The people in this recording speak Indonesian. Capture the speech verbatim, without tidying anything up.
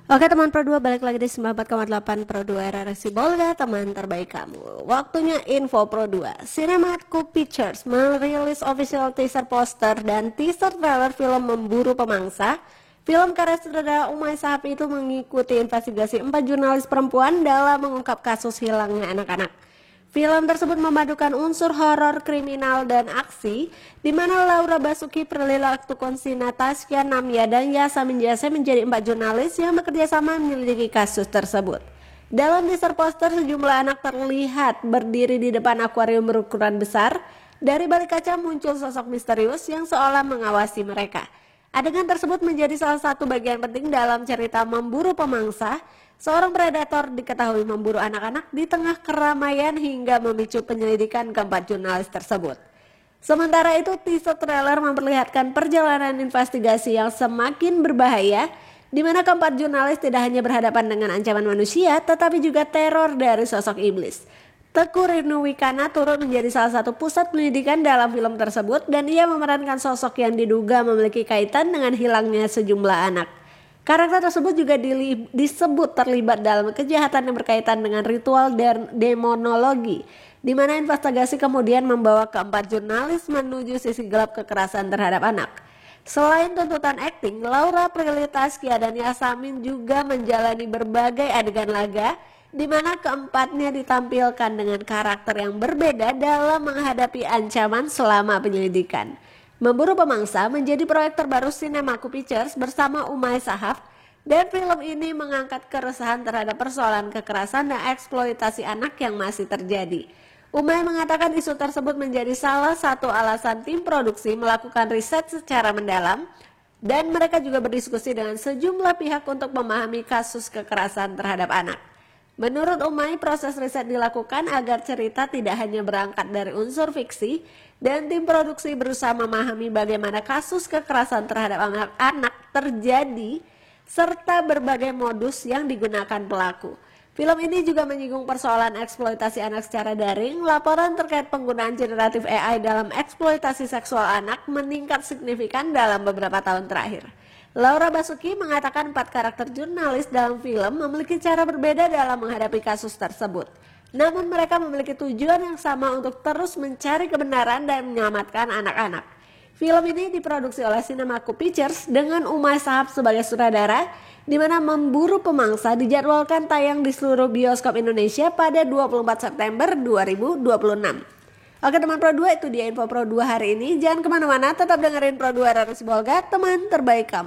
Oke teman Pro dua, balik lagi di sembilan puluh empat koma delapan Pro dua R R C Bolga, teman terbaik kamu. Waktunya info Pro dua. Cinematic Pictures merilis official teaser poster dan teaser trailer film Memburu Pemangsa. Film karya sutradara Umay Shahab itu mengikuti investigasi empat jurnalis perempuan dalam mengungkap kasus hilangnya anak-anak. Film tersebut memadukan unsur horor, kriminal, dan aksi, di mana Laura Basuki, Prilly Latuconsina, Tasya Namya, dan Yasa Minjase menjadi empat jurnalis yang bekerja sama menyelidiki kasus tersebut. Dalam teaser poster, sejumlah anak terlihat berdiri di depan akuarium berukuran besar. Dari balik kaca muncul sosok misterius yang seolah mengawasi mereka. Adegan tersebut menjadi salah satu bagian penting dalam cerita Memburu Pemangsa. Seorang predator diketahui memburu anak-anak di tengah keramaian hingga memicu penyelidikan keempat jurnalis tersebut. Sementara itu, teaser trailer memperlihatkan perjalanan investigasi yang semakin berbahaya, di mana keempat jurnalis tidak hanya berhadapan dengan ancaman manusia, tetapi juga teror dari sosok iblis. Teguh Rinu Wikana turut menjadi salah satu pusat penyidikan dalam film tersebut, dan ia memerankan sosok yang diduga memiliki kaitan dengan hilangnya sejumlah anak. Karakter tersebut juga di, disebut terlibat dalam kejahatan yang berkaitan dengan ritual dan demonologi, di mana investigasi kemudian membawa keempat jurnalis menuju sisi gelap kekerasan terhadap anak. Selain tuntutan akting, Laura, Prilly, Tasya, dan Yasamin juga menjalani berbagai adegan laga, di mana keempatnya ditampilkan dengan karakter yang berbeda dalam menghadapi ancaman selama penyelidikan. Memburu Pemangsa menjadi proyek terbaru Cinematic Pictures bersama Umay Shahab, dan film ini mengangkat keresahan terhadap persoalan kekerasan dan eksploitasi anak yang masih terjadi. Umay mengatakan isu tersebut menjadi salah satu alasan tim produksi melakukan riset secara mendalam, dan mereka juga berdiskusi dengan sejumlah pihak untuk memahami kasus kekerasan terhadap anak. Menurut Umay, proses riset dilakukan agar cerita tidak hanya berangkat dari unsur fiksi, dan tim produksi berusaha memahami bagaimana kasus kekerasan terhadap anak-anak terjadi serta berbagai modus yang digunakan pelaku. Film ini juga menyinggung persoalan eksploitasi anak secara daring. Laporan terkait penggunaan generatif A I dalam eksploitasi seksual anak meningkat signifikan dalam beberapa tahun terakhir. Laura Basuki mengatakan empat karakter jurnalis dalam film memiliki cara berbeda dalam menghadapi kasus tersebut. Namun mereka memiliki tujuan yang sama untuk terus mencari kebenaran dan menyelamatkan anak-anak. Film ini diproduksi oleh Cinematic Pictures dengan Umay Shahab sebagai sutradara, di mana Memburu Pemangsa dijadwalkan tayang di seluruh bioskop Indonesia pada dua puluh empat September dua ribu dua puluh enam. Oke teman Pro dua, itu dia info Pro dua hari ini. Jangan kemana-mana, tetap dengerin Pro dua R R C Bolga, teman terbaik kamu.